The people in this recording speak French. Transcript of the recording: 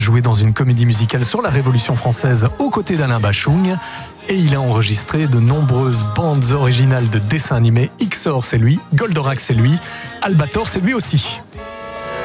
joué dans une comédie musicale sur la Révolution française aux côtés d'Alain Bachung. Et il a enregistré de nombreuses bandes originales de dessins animés. XOR, c'est lui. Goldorak, c'est lui. Albator, c'est lui aussi.